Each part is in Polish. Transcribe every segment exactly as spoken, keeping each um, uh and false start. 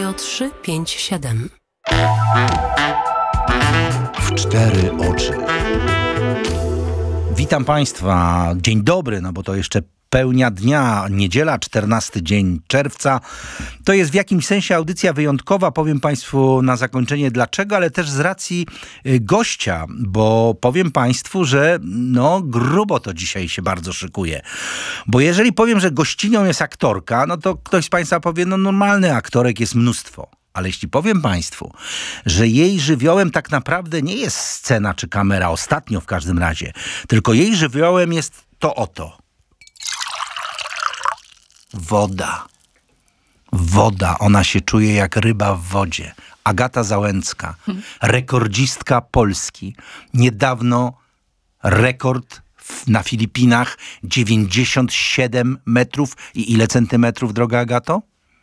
Radio trzy pięć siedem. W cztery oczy. Witam Państwa. Dzień dobry, no bo to jeszcze pełnia dnia, niedziela, czternasty dzień czerwca. To jest w jakimś sensie audycja wyjątkowa, powiem Państwu na zakończenie dlaczego, ale też z racji gościa, bo powiem Państwu, że no grubo to dzisiaj się bardzo szykuje. Bo jeżeli powiem, że gościnią jest aktorka, no to ktoś z Państwa powie, no normalny aktorek jest mnóstwo. Ale jeśli powiem Państwu, że jej żywiołem tak naprawdę nie jest scena czy kamera, ostatnio w każdym razie, tylko jej żywiołem jest to oto. Woda. Woda. Ona się czuje jak ryba w wodzie. Agata Załęcka, rekordzistka Polski. Niedawno rekord w, na Filipinach dziewięćdziesiąt siedem metrów. I ile centymetrów, droga Agato?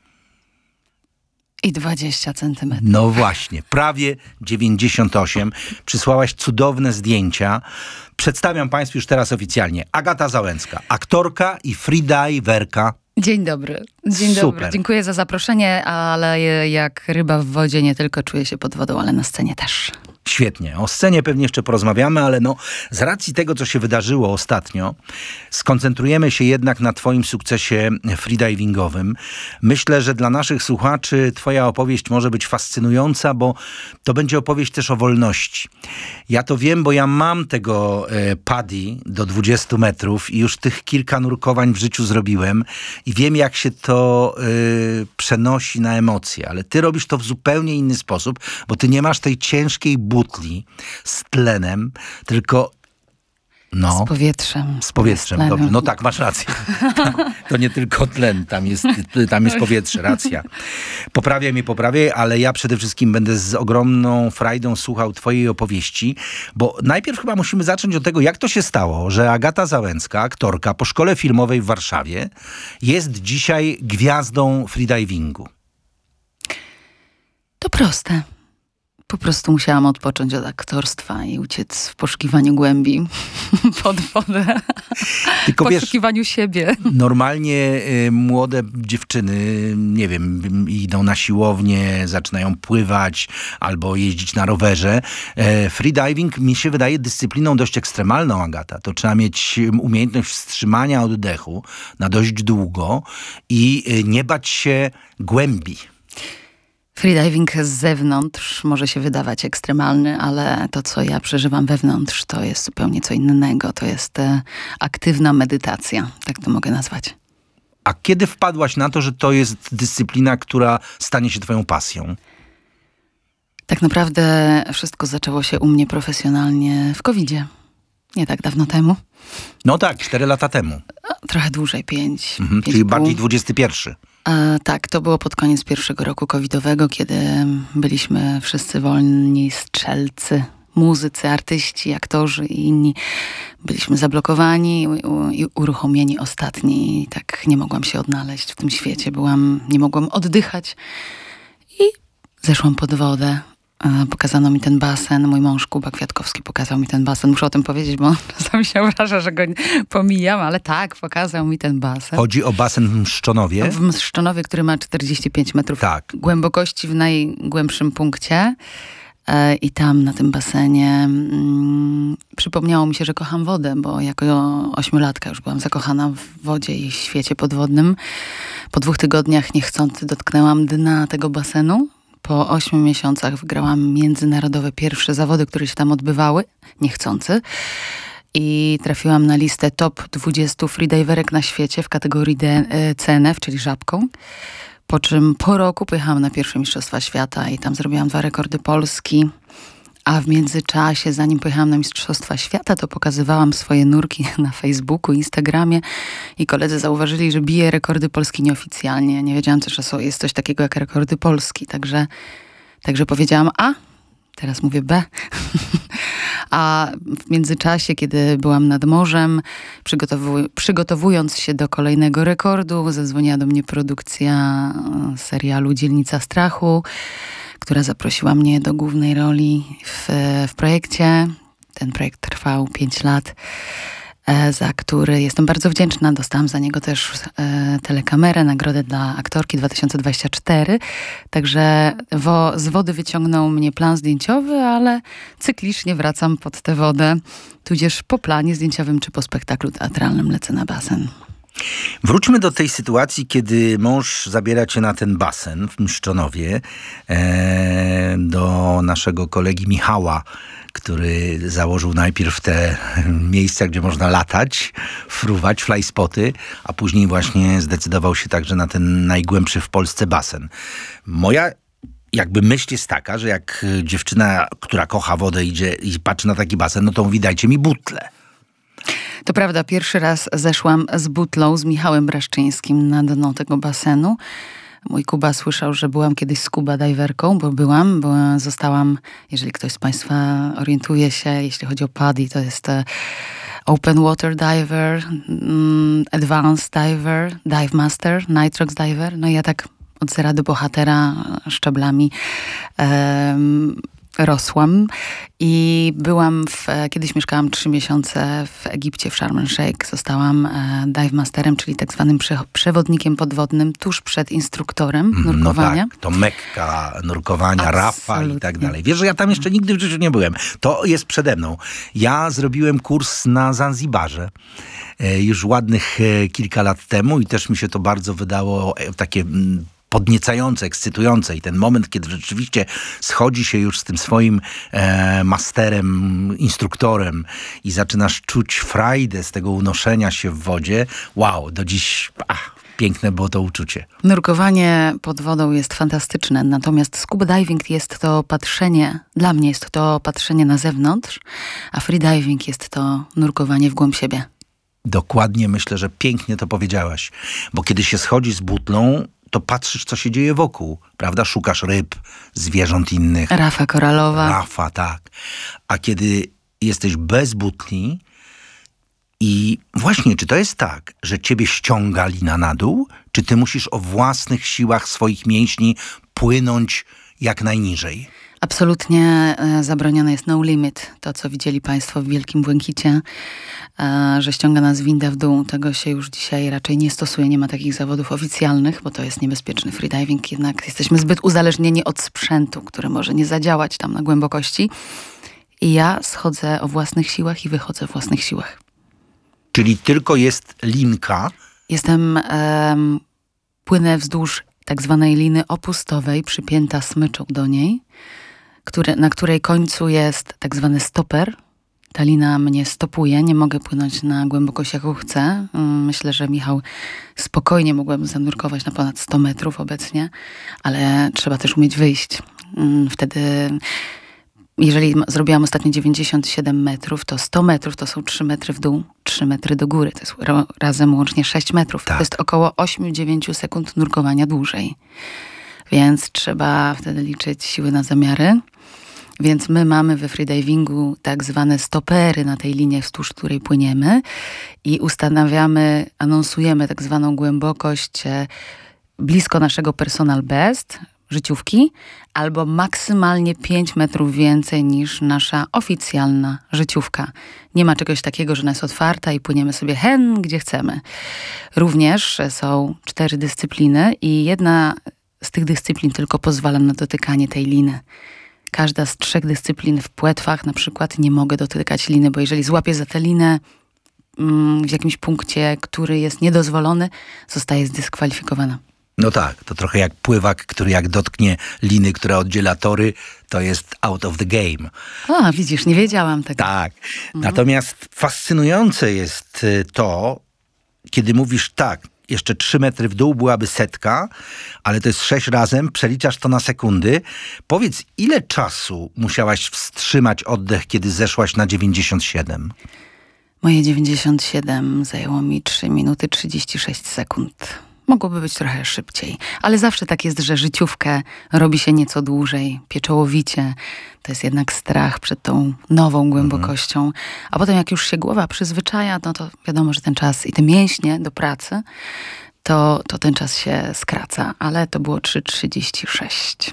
I dwadzieścia centymetrów. No właśnie, prawie dziewięćdziesiąt osiem. Przysłałaś cudowne zdjęcia. Przedstawiam Państwu już teraz oficjalnie. Agata Załęcka, aktorka i freediverka. Dzień dobry. Dzień Super. dobry. Dziękuję za zaproszenie, ale jak ryba w wodzie nie tylko czuję się pod wodą, ale na scenie też. Świetnie. O scenie pewnie jeszcze porozmawiamy, ale no z racji tego, co się wydarzyło ostatnio, skoncentrujemy się jednak na Twoim sukcesie freedivingowym. Myślę, że dla naszych słuchaczy Twoja opowieść może być fascynująca, bo to będzie opowieść też o wolności. Ja to wiem, bo ja mam tego e, paddy do dwudziestu metrów i już tych kilka nurkowań w życiu zrobiłem i wiem, jak się to e, przenosi na emocje, ale Ty robisz to w zupełnie inny sposób, bo Ty nie masz tej ciężkiej butli z tlenem, tylko no, z powietrzem. Z powietrzem, dobrze. No tak, masz rację. To nie tylko tlen, tam jest, tam jest powietrze, racja. Poprawiaj mnie, poprawiaj, ale ja przede wszystkim będę z ogromną frajdą słuchał Twojej opowieści, bo najpierw chyba musimy zacząć od tego, jak to się stało, że Agata Załęcka, aktorka po szkole filmowej w Warszawie, jest dzisiaj gwiazdą freedivingu. To proste. Po prostu musiałam odpocząć od aktorstwa i uciec w poszukiwaniu głębi pod wodę. Tylko w wiesz, poszukiwaniu siebie. Normalnie y, młode dziewczyny, nie wiem, idą na siłownię, zaczynają pływać albo jeździć na rowerze. E, freediving mi się wydaje dyscypliną dość ekstremalną, Agata. To trzeba mieć umiejętność wstrzymania oddechu na dość długo i y, nie bać się głębi. Freediving z zewnątrz może się wydawać ekstremalny, ale to, co ja przeżywam wewnątrz, to jest zupełnie co innego. To jest e, aktywna medytacja, tak to mogę nazwać. A kiedy wpadłaś na to, że to jest dyscyplina, która stanie się twoją pasją? Tak naprawdę wszystko zaczęło się u mnie profesjonalnie w kowidzie. Nie tak dawno temu. No tak, cztery lata temu. Trochę dłużej, pięć. Mhm, pięć czyli pół. bardziej dwudziesty pierwszy. E, tak, to było pod koniec pierwszego roku covidowego, kiedy byliśmy wszyscy wolni strzelcy, muzycy, artyści, aktorzy i inni. Byliśmy zablokowani i u, i uruchomieni ostatni. I tak nie mogłam się odnaleźć w tym świecie. Byłam, nie mogłam oddychać i zeszłam pod wodę. E, pokazano mi ten basen. Mój mąż Kuba Kwiatkowski pokazał mi ten basen. Muszę o tym powiedzieć, bo czasami się obraża, że go pomijam, ale tak, pokazał mi ten basen. Chodzi o basen w Mszczonowie? W Mszczonowie, który ma czterdzieści pięć metrów tak. głębokości w najgłębszym punkcie. E, I tam na tym basenie mm, przypomniało mi się, że kocham wodę, bo jako ośmiolatka już byłam zakochana w wodzie i w świecie podwodnym. Po dwóch tygodniach niechcący dotknęłam dna tego basenu. Po ośmiu miesiącach wygrałam międzynarodowe pierwsze zawody, które się tam odbywały, niechcący. I trafiłam na listę top dwudziestu freediverek na świecie w kategorii C N F, czyli żabką. Po czym po roku pojechałam na pierwsze Mistrzostwa Świata i tam zrobiłam dwa rekordy Polski. A w międzyczasie, zanim pojechałam na Mistrzostwa Świata, to pokazywałam swoje nurki na Facebooku, Instagramie i koledzy zauważyli, że biję rekordy Polski nieoficjalnie. Nie wiedziałam też, że jest coś takiego jak rekordy Polski. Także, także powiedziałam A, teraz mówię B. A w międzyczasie, kiedy byłam nad morzem, przygotowuj- przygotowując się do kolejnego rekordu, zadzwoniła do mnie produkcja serialu Dzielnica Strachu, która zaprosiła mnie do głównej roli w, w projekcie. Ten projekt trwał pięć lat. e, za który jestem bardzo wdzięczna. Dostałam za niego też e, telekamerę, nagrodę dla aktorki dwa tysiące dwudziesty czwarty. Także wo, z wody wyciągnął mnie plan zdjęciowy, ale cyklicznie wracam pod tę wodę. Tudzież po planie zdjęciowym czy po spektaklu teatralnym lecę na basen. Wróćmy do tej sytuacji, kiedy mąż zabiera cię na ten basen w Mszczonowie, e, do naszego kolegi Michała, który założył najpierw te miejsca, gdzie można latać, fruwać, flyspoty, a później właśnie zdecydował się także na ten najgłębszy w Polsce basen. Moja jakby myśl jest taka, że jak dziewczyna, która kocha wodę, idzie i patrzy na taki basen, no to mówi, dajcie mi butlę. To prawda, pierwszy raz zeszłam z butlą, z Michałem Braszczyńskim na dno tego basenu. Mój Kuba słyszał, że byłam kiedyś scuba diverką, bo byłam, bo zostałam, jeżeli ktoś z Państwa orientuje się, jeśli chodzi o PADI, to jest Open Water Diver, um, Advanced Diver, Dive Master, Nitrox Diver. No i ja tak od zera do bohatera szczeblami um, rosłam i byłam w, kiedyś mieszkałam trzy miesiące w Egipcie, w Sharm el-Sheikh. Zostałam e, dive masterem, czyli tak zwanym prze, przewodnikiem podwodnym tuż przed instruktorem nurkowania. No tak, to Mekka nurkowania, Rafa i tak dalej. Wiesz, że ja tam jeszcze nigdy w życiu nie byłem. To jest przede mną. Ja zrobiłem kurs na Zanzibarze e, już ładnych e, kilka lat temu i też mi się to bardzo wydało e, takie m, podniecające, ekscytujące i ten moment, kiedy rzeczywiście schodzi się już z tym swoim e, masterem, instruktorem i zaczynasz czuć frajdę z tego unoszenia się w wodzie. Wow, do dziś ach, piękne było to uczucie. Nurkowanie pod wodą jest fantastyczne, natomiast scuba diving jest to patrzenie, dla mnie jest to patrzenie na zewnątrz, a freediving jest to nurkowanie w głąb siebie. Dokładnie, myślę, że pięknie to powiedziałaś, bo kiedy się schodzi z butlą, to patrzysz, co się dzieje wokół, prawda? Szukasz ryb, zwierząt innych. Rafa koralowa. Rafa, tak. A kiedy jesteś bez butli i właśnie, czy to jest tak, że ciebie ściąga lina na dół, czy ty musisz o własnych siłach swoich mięśni płynąć jak najniżej? Absolutnie e, zabronione jest no limit. To, co widzieli Państwo w Wielkim Błękicie, e, że ściąga nas winda w dół. Tego się już dzisiaj raczej nie stosuje. Nie ma takich zawodów oficjalnych, bo to jest niebezpieczny freediving. Jednak jesteśmy zbyt uzależnieni od sprzętu, który może nie zadziałać tam na głębokości. I ja schodzę o własnych siłach i wychodzę o własnych siłach. Czyli tylko jest linka. Jestem, e, płynę wzdłuż tak zwanej liny opustowej, przypięta smyczą do niej, Które, na której końcu jest tak zwany stoper. Ta lina mnie stopuje, nie mogę płynąć na głębokość, jaką chcę. Myślę, że Michał spokojnie mogłabym zanurkować na ponad sto metrów obecnie, ale trzeba też umieć wyjść. Wtedy, jeżeli zrobiłam ostatnio dziewięćdziesiąt siedem metrów, to sto metrów to są trzy metry w dół, trzy metry do góry. To jest ra- razem łącznie sześć metrów. Tak. To jest około osiem do dziewięciu sekund nurkowania dłużej. Więc trzeba wtedy liczyć siły na zamiary. Więc my mamy we freedivingu tak zwane stopery na tej linii, wzdłuż której płyniemy i ustanawiamy, anonsujemy tak zwaną głębokość blisko naszego personal best, życiówki, albo maksymalnie pięć metrów więcej niż nasza oficjalna życiówka. Nie ma czegoś takiego, że ona jest otwarta i płyniemy sobie hen, gdzie chcemy. Również są cztery dyscypliny i jedna z tych dyscyplin tylko pozwala na dotykanie tej liny. Każda z trzech dyscyplin w płetwach na przykład nie mogę dotykać liny, bo jeżeli złapię za tę linę mm, w jakimś punkcie, który jest niedozwolony, zostaje zdyskwalifikowana. No tak, to trochę jak pływak, który jak dotknie liny, która oddziela tory, to jest out of the game. O, widzisz, nie wiedziałam tego. Tak. Mhm. Natomiast fascynujące jest to, kiedy mówisz tak, jeszcze trzy metry w dół byłaby setka, ale to jest sześć razem, przeliczasz to na sekundy. Powiedz, ile czasu musiałaś wstrzymać oddech, kiedy zeszłaś na dziewięćdziesiąt siedem? Moje dziewięćdziesiąt siedem zajęło mi trzy minuty trzydzieści sześć sekund. Mogłoby być trochę szybciej, ale zawsze tak jest, że życiówkę robi się nieco dłużej, pieczołowicie. To jest jednak strach przed tą nową głębokością. Mhm. A potem jak już się głowa przyzwyczaja, no to wiadomo, że ten czas i te mięśnie do pracy, to, to ten czas się skraca. Ale to było trzy trzydzieści sześć.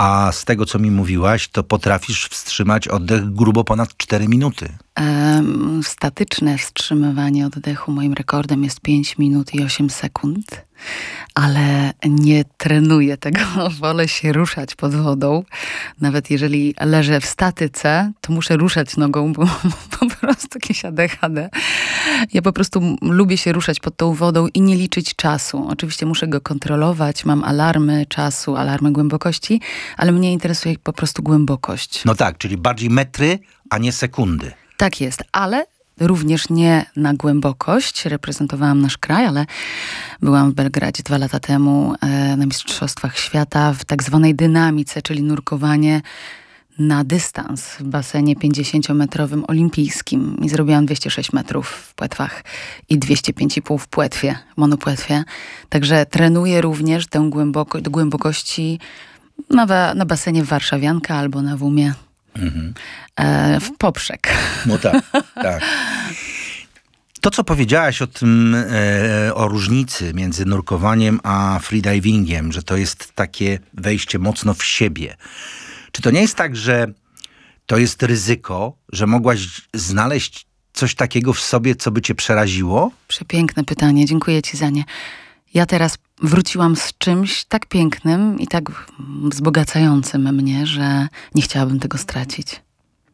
A z tego, co mi mówiłaś, to potrafisz wstrzymać oddech grubo ponad cztery minuty. Um, statyczne wstrzymywanie oddechu moim rekordem jest pięć minut i osiem sekund, ale nie trenuję tego. Wolę się ruszać pod wodą. Nawet jeżeli leżę w statyce, to muszę ruszać nogą, bo po prostu jakieś A D H D. Ja po prostu lubię się ruszać pod tą wodą i nie liczyć czasu. Oczywiście muszę go kontrolować, mam alarmy czasu, alarmy głębokości, ale mnie interesuje po prostu głębokość. No tak, czyli bardziej metry, a nie sekundy. Tak jest, ale również nie na głębokość. Reprezentowałam nasz kraj, ale byłam w Belgradzie dwa lata temu e, na Mistrzostwach Świata w tak zwanej dynamice, czyli nurkowanie na dystans w basenie pięćdziesięciometrowym olimpijskim. I zrobiłam dwieście sześć metrów w płetwach i dwieście pięć i pół w płetwie, monopłetwie. Także trenuję również tę głęboko, do głębokości na, na basenie w Warszawianka albo na Wumie. Mhm. E, w poprzek. No tak, tak. To, co powiedziałaś o tym, e, o różnicy między nurkowaniem a freedivingiem, że to jest takie wejście mocno w siebie. Czy to nie jest tak, że to jest ryzyko, że mogłaś znaleźć coś takiego w sobie, co by cię przeraziło? Przepiękne pytanie, dziękuję ci za nie. Ja teraz wróciłam z czymś tak pięknym i tak wzbogacającym mnie, że nie chciałabym tego stracić.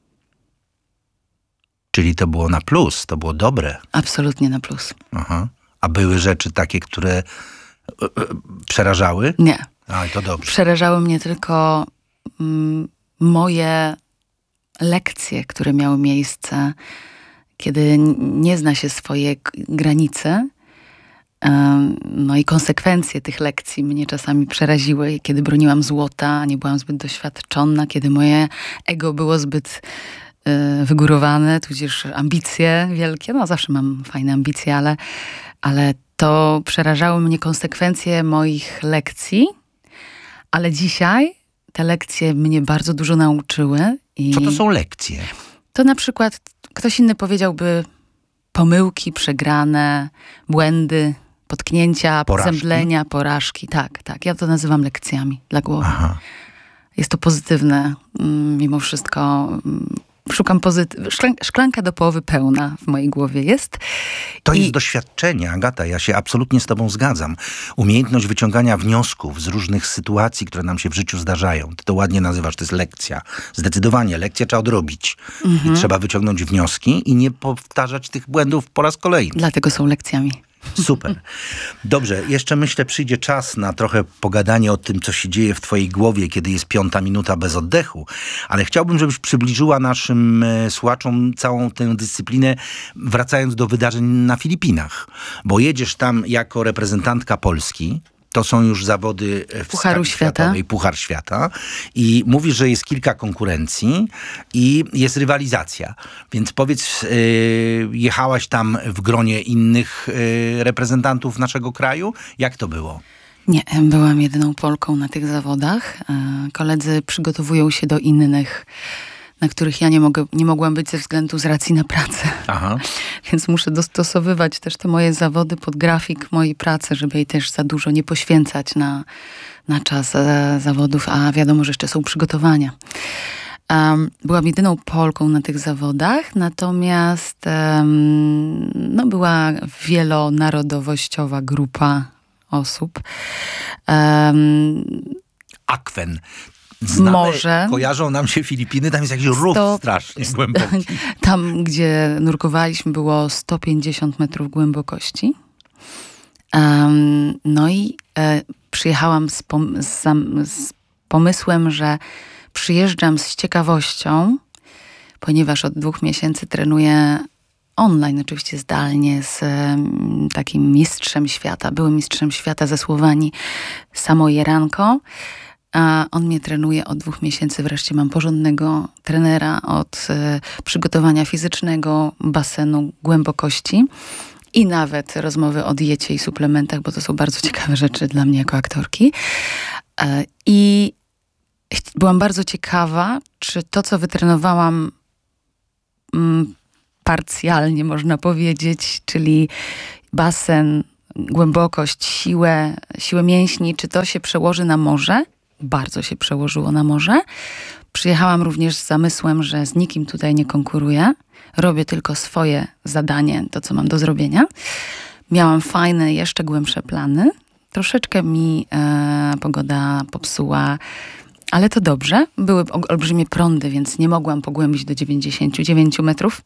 Czyli to było na plus, to było dobre. Absolutnie na plus. Aha. A były rzeczy takie, które e, e, przerażały? Nie. A, to dobrze. Przerażały mnie tylko mm, moje lekcje, które miały miejsce, kiedy nie zna się swoje granice. No i konsekwencje tych lekcji mnie czasami przeraziły, kiedy broniłam złota, nie byłam zbyt doświadczona, kiedy moje ego było zbyt y, wygórowane, tudzież ambicje wielkie. No zawsze mam fajne ambicje, ale, ale to przerażały mnie konsekwencje moich lekcji. Ale dzisiaj te lekcje mnie bardzo dużo nauczyły. I co to są lekcje? To na przykład ktoś inny powiedziałby pomyłki, przegrane, błędy, potknięcia, porażki? zemdlenia, porażki. Tak, tak. Ja to nazywam lekcjami dla głowy. Aha. Jest to pozytywne. Mimo wszystko szukam pozytyw... Szklanka do połowy pełna w mojej głowie jest. To I... jest doświadczenie, Agata. Ja się absolutnie z tobą zgadzam. Umiejętność wyciągania wniosków z różnych sytuacji, które nam się w życiu zdarzają. Ty to ładnie nazywasz, to jest lekcja. Zdecydowanie, lekcję trzeba odrobić. Mhm. I trzeba wyciągnąć wnioski i nie powtarzać tych błędów po raz kolejny. Dlatego są lekcjami. Super. Dobrze, jeszcze myślę, przyjdzie czas na trochę pogadanie o tym, co się dzieje w twojej głowie, kiedy jest piąta minuta bez oddechu. Ale chciałbym, żebyś przybliżyła naszym e, słuchaczom całą tę dyscyplinę, wracając do wydarzeń na Filipinach. Bo jedziesz tam jako reprezentantka Polski. To są już zawody w Pucharu Świata. Puchar Świata. I mówisz, że jest kilka konkurencji i jest rywalizacja. Więc powiedz, yy, jechałaś tam w gronie innych yy, reprezentantów naszego kraju? Jak to było? Nie, byłam jedyną Polką na tych zawodach. Koledzy przygotowują się do innych, na których ja nie, mogę, nie mogłam być ze względu z racji na pracę. Aha. Więc muszę dostosowywać też te moje zawody pod grafik mojej pracy, żeby jej też za dużo nie poświęcać na, na czas e, zawodów, a wiadomo, że jeszcze są przygotowania. Um, byłam jedyną Polką na tych zawodach, natomiast um, no, była wielonarodowościowa grupa osób. Um, Akwen. Znamy, może. Kojarzą nam się Filipiny, tam jest jakiś rów sto, strasznie głęboki. Tam, gdzie nurkowaliśmy, było sto pięćdziesiąt metrów głębokości. Um, no i e, przyjechałam z, pom- z, z pomysłem, że przyjeżdżam z ciekawością, ponieważ od dwóch miesięcy trenuję online, oczywiście zdalnie, z um, takim mistrzem świata, byłym mistrzem świata ze Słowenii, Samo Jeranko. A on mnie trenuje od dwóch miesięcy. Wreszcie mam porządnego trenera od e, przygotowania fizycznego, basenu, głębokości i nawet rozmowy o diecie i suplementach, bo to są bardzo ciekawe rzeczy dla mnie jako aktorki. E, I byłam bardzo ciekawa, czy to, co wytrenowałam mm, parcjalnie, można powiedzieć, czyli basen, głębokość, siłę, siłę mięśni, czy to się przełoży na morze? bardzo się przełożyło na morze. Przyjechałam również z zamysłem, że z nikim tutaj nie konkuruję. Robię tylko swoje zadanie, to co mam do zrobienia. Miałam fajne, jeszcze głębsze plany. Troszeczkę mi e, pogoda popsuła, ale to dobrze. Były olbrzymie prądy, więc nie mogłam pogłębić do dziewięćdziesięciu dziewięciu metrów,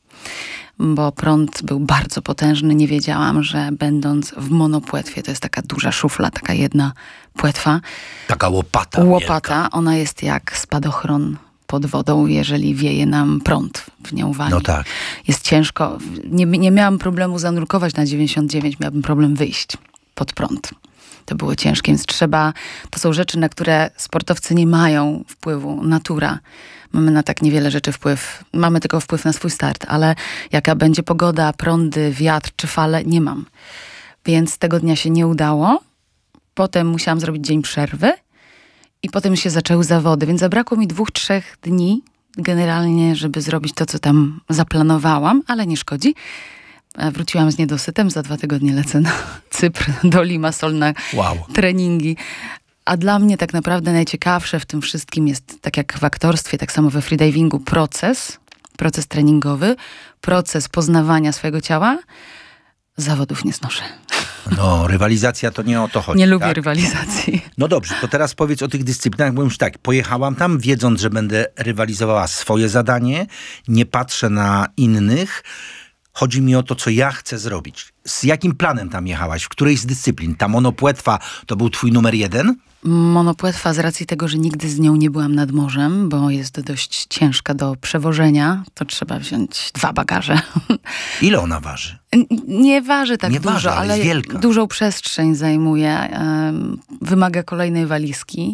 bo prąd był bardzo potężny. Nie wiedziałam, że będąc w monopłetwie, to jest taka duża szufla, taka jedna płetwa. Taka łopata. Łopata, wielka. ona jest jak spadochron pod wodą, jeżeli wieje nam prąd w nią wali. No tak. Jest ciężko. Nie, nie miałam problemu zanurkować na dziewięćdziesiąt dziewięć, miałabym problem wyjść pod prąd. To było ciężkie, więc trzeba... To są rzeczy, na które sportowcy nie mają wpływu. Natura. Mamy na tak niewiele rzeczy wpływ. Mamy tylko wpływ na swój start, ale jaka będzie pogoda, prądy, wiatr czy fale, nie mam. Więc tego dnia się nie udało. Potem musiałam zrobić dzień przerwy i potem się zaczęły zawody, więc zabrakło mi dwóch, trzech dni generalnie, żeby zrobić to, co tam zaplanowałam, ale nie szkodzi. Wróciłam z niedosytem, za dwa tygodnie lecę na Cypr, do Limassol na Wow. treningi. A dla mnie tak naprawdę najciekawsze w tym wszystkim jest, tak jak w aktorstwie, tak samo we freedivingu, proces, proces treningowy, proces poznawania swojego ciała. Zawodów nie znoszę. No, rywalizacja to nie o to chodzi. Nie lubię tak? rywalizacji. No dobrze, to teraz powiedz o tych dyscyplinach, bo już tak, pojechałam tam, wiedząc, że będę rywalizowała swoje zadanie, nie patrzę na innych. Chodzi mi o to, co ja chcę zrobić. Z jakim planem tam jechałaś? W której z dyscyplin? Ta monopłetwa to był twój numer jeden? Monopłetwa z racji tego, że nigdy z nią nie byłam nad morzem, bo jest dość ciężka do przewożenia, to trzeba wziąć dwa bagaże. Ile ona waży? N- Nie waży tak Nie dużo, waży, ale ale jest wielka. dużą przestrzeń zajmuje. Em, wymaga kolejnej walizki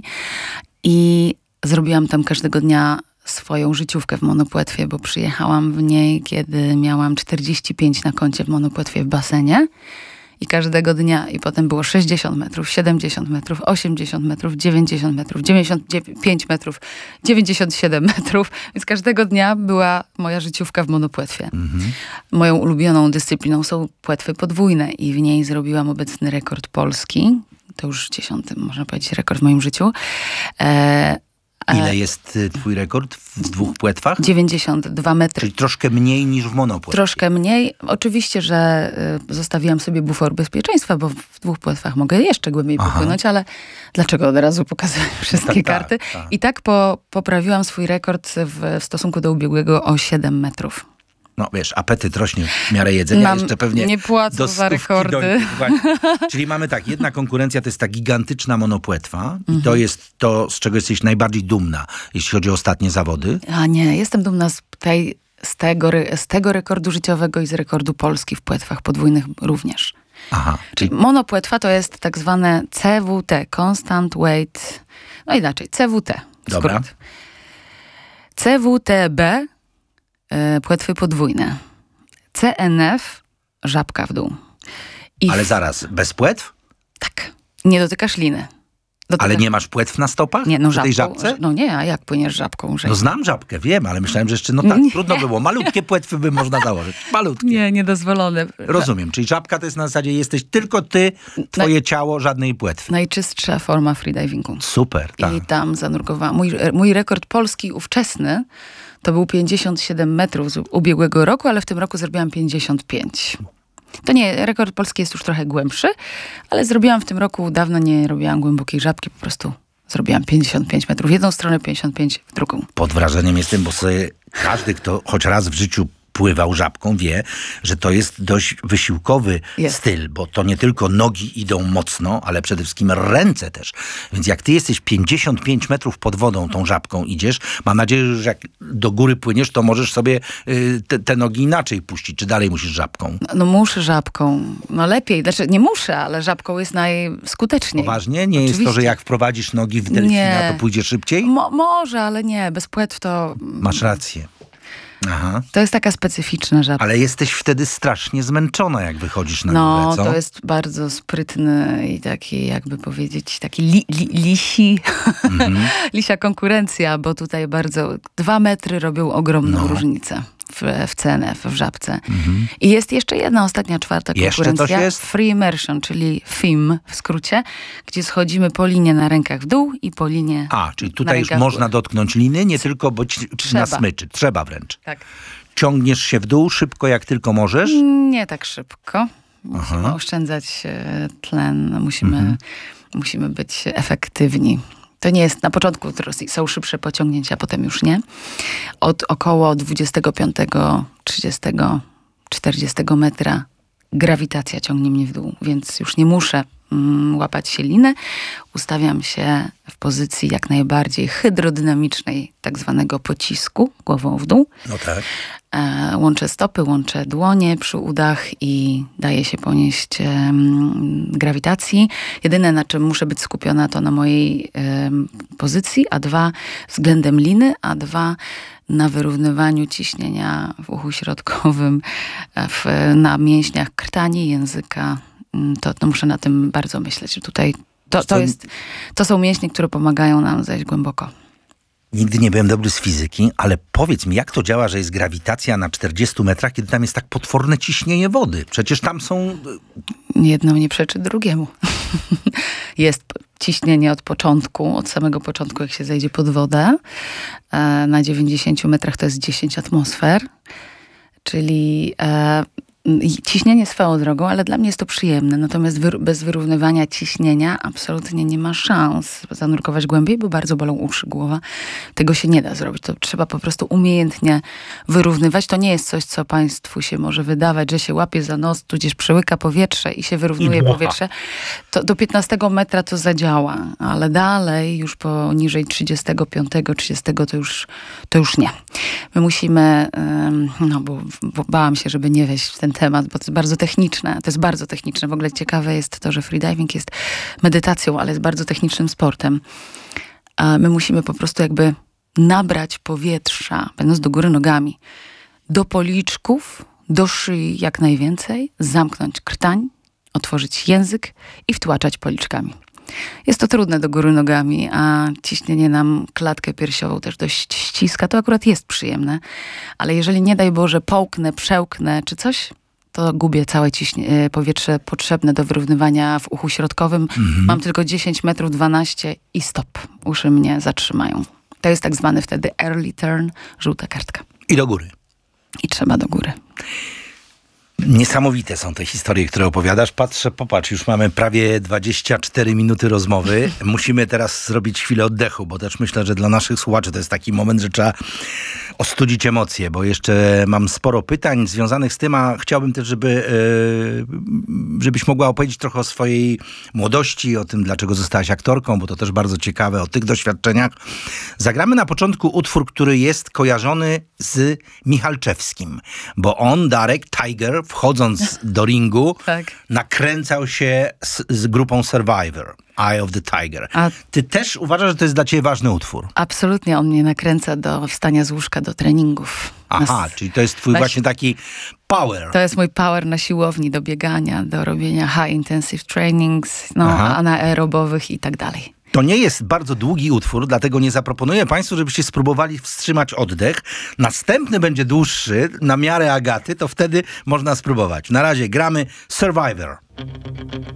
i zrobiłam tam każdego dnia swoją życiówkę w monopłetwie, bo przyjechałam w niej, kiedy miałam czterdzieści pięć na koncie w monopłetwie w basenie. I każdego dnia, i potem było sześćdziesiąt metrów, siedemdziesiąt metrów, osiemdziesiąt metrów, dziewięćdziesiąt metrów, dziewięćdziesiąt pięć metrów, dziewięćdziesiąt siedem metrów. Więc każdego dnia była moja życiówka w monopłetwie. Mhm. Moją ulubioną dyscypliną są płetwy podwójne i w niej zrobiłam obecny rekord polski. To już dziesiąty, można powiedzieć, rekord w moim życiu. E, Ile jest y, twój rekord w dwóch płetwach? dziewięćdziesiąt dwa metry. Czyli troszkę mniej niż w monopłetwie. Troszkę mniej. Oczywiście, że y, zostawiłam sobie bufor bezpieczeństwa, bo w dwóch płetwach mogę jeszcze głębiej Aha. popłynąć, ale dlaczego od razu pokazuję wszystkie Tak, tak, karty? tak. I tak po, poprawiłam swój rekord w, w stosunku do ubiegłego o siedem metrów. No wiesz, apetyt rośnie w miarę jedzenia, Nam jeszcze pewnie nie płacą do za stówki rekordy. dojdzie. Właśnie. Czyli mamy tak, jedna konkurencja to jest ta gigantyczna monopłetwa i to jest to, z czego jesteś najbardziej dumna, jeśli chodzi o ostatnie zawody. A nie, jestem dumna z, tej, z, tego, re- z tego rekordu życiowego i z rekordu Polski w płetwach podwójnych również. Aha, czyli Monopłetwa to jest tak zwane C W T, Constant Weight, no inaczej, C W T, Dobra. skrót. C W T B, y, płetwy podwójne. C N F, żabka w dół. I ale w- zaraz, bez płetw? Tak, nie dotykasz liny. Dotyka... Ale nie masz płetw na stopach? Nie, no Przy tej żabką, żabce? no nie, a jak płyniesz żabką? Że... No znam żabkę, wiem, ale myślałem, że jeszcze, no tak, Nie. trudno było. Malutkie płetwy by można założyć. Malutkie. Nie, niedozwolone. Rozumiem, czyli żabka to jest na zasadzie jesteś tylko ty, twoje ciało, żadnej płetwy. Najczystsza forma freedivingu. Super, tak. I tam zanurkowałam. Mój, mój rekord polski ówczesny to był pięćdziesiąt siedem metrów z ubiegłego roku, ale w tym roku zrobiłam pięćdziesiąt pięć. To nie, rekord polski jest już trochę głębszy, ale zrobiłam w tym roku, dawno nie robiłam głębokiej żabki, po prostu zrobiłam pięćdziesiąt pięć metrów w jedną stronę, pięćdziesiąt pięć w drugą. Pod wrażeniem jestem, bo sobie każdy, kto choć raz w życiu pływał żabką, wie, że to jest dość wysiłkowy Jest. styl, bo to nie tylko nogi idą mocno, ale przede wszystkim ręce też. Więc jak ty jesteś pięćdziesiąt pięć metrów pod wodą tą żabką idziesz, mam nadzieję, że jak do góry płyniesz, to możesz sobie y, te, te nogi inaczej puścić, czy dalej musisz żabką? No, no muszę żabką, no lepiej, znaczy nie muszę, ale żabką jest najskuteczniej. Poważnie? Nie jest to, że Oczywiście. jak wprowadzisz nogi w delfina, Nie. to pójdzie szybciej? Mo- może, ale nie, bez płetw to... Masz rację. Aha. To jest taka specyficzna żabka. Ale jesteś wtedy strasznie zmęczona, jak wychodzisz na No, górę, co? to jest bardzo sprytny i taki, jakby powiedzieć, taki li, li, lisi, Mhm. lisia konkurencja, bo tutaj bardzo, dwa metry robią ogromną No. różnicę. w, w C N F, w Żabce. Mhm. I jest jeszcze jedna, ostatnia, czwarta jeszcze konkurencja. Coś jest? Free Immersion, czyli F I M w skrócie, gdzie schodzimy po linie na rękach w dół i po linie A, czyli tutaj już można dotknąć liny, nie tylko być Trzeba. na smyczy. Trzeba wręcz. Tak. Ciągniesz się w dół szybko, jak tylko możesz? Nie tak szybko. Musimy Aha. oszczędzać tlen, musimy, mhm. musimy być efektywni. To nie jest, na początku są szybsze pociągnięcia, potem już nie. Od około dwudziestego piątego, trzydziestego, czterdziestego metra grawitacja ciągnie mnie w dół, więc już nie muszę mm, łapać się liny. Ustawiam się w pozycji jak najbardziej hydrodynamicznej, tak zwanego pocisku, głową w dół. No tak. E, łączę stopy, łączę dłonie przy udach i daję się ponieść e, grawitacji. Jedyne, na czym muszę być skupiona, to na mojej e, pozycji, a dwa względem liny, a dwa na wyrównywaniu ciśnienia w uchu środkowym, w, na mięśniach krtani, języka. To, to muszę na tym bardzo myśleć. Tutaj to, to, jest, to są mięśnie, które pomagają nam zejść głęboko. Nigdy nie byłem dobry z fizyki, ale powiedz mi, jak to działa, że jest grawitacja na czterdziestu metrach, kiedy tam jest tak potworne ciśnienie wody? Przecież tam są... Jedno nie przeczy drugiemu. Jest ciśnienie od początku, od samego początku, jak się zejdzie pod wodę. Na dziewięćdziesięciu metrach to jest dziesięć atmosfer, czyli e, ciśnienie swoją drogą, ale dla mnie jest to przyjemne. Natomiast wy, bez wyrównywania ciśnienia absolutnie nie ma szans zanurkować głębiej, bo bardzo bolą uszy, głowa. Tego się nie da zrobić. To trzeba po prostu umiejętnie wyrównywać. To nie jest coś, co państwu się może wydawać, że się łapie za nos, tudzież przełyka powietrze i się wyrównuje I powietrze. To do piętnastego metra to zadziała, ale dalej już poniżej trzydziestego piątego, trzydziestego to już, to już nie. My musimy, no bo, bo bałam się, żeby nie wejść w ten temat, bo to jest bardzo techniczne. To jest bardzo techniczne. W ogóle ciekawe jest to, że freediving jest medytacją, ale jest bardzo technicznym sportem. A my musimy po prostu jakby nabrać powietrza, będąc do góry nogami, do policzków, do szyi jak najwięcej, zamknąć krtań, otworzyć język i wtłaczać policzkami. Jest to trudne do góry nogami, a ciśnienie nam klatkę piersiową też dość ściska. To akurat jest przyjemne, ale jeżeli nie daj Boże połknę, przełknę czy coś, to gubię całe ciśnie, powietrze potrzebne do wyrównywania w uchu środkowym. Mhm. Mam tylko dziesięć metrów, dwanaście i stop. Uszy mnie zatrzymają. To jest tak zwany wtedy early turn, żółta kartka. I do góry. I trzeba do góry. Niesamowite są te historie, które opowiadasz. Patrzę, popatrz, już mamy prawie dwadzieścia cztery minuty rozmowy. Musimy teraz zrobić chwilę oddechu, bo też myślę, że dla naszych słuchaczy to jest taki moment, że trzeba ostudzić emocje, bo jeszcze mam sporo pytań związanych z tym, a chciałbym też, żeby, żebyś mogła opowiedzieć trochę o swojej młodości, o tym, dlaczego zostałaś aktorką, bo to też bardzo ciekawe, o tych doświadczeniach. Zagramy na początku utwór, który jest kojarzony z Michalczewskim, bo on, Darek, Tiger, wchodząc do ringu, tak. nakręcał się z, z grupą Survivor, Eye of the Tiger. A ty też uważasz, że to jest dla ciebie ważny utwór? Absolutnie, on mnie nakręca do wstania z łóżka, do treningów. Aha, na, czyli to jest twój właśnie taki power. To jest mój power na siłowni, do biegania, do robienia high intensive trainings, no, anaerobowych i tak dalej. To nie jest bardzo długi utwór, dlatego nie zaproponuję państwu, żebyście spróbowali wstrzymać oddech. Następny będzie dłuższy, na miarę Agaty, to wtedy można spróbować. Na razie gramy Survivor.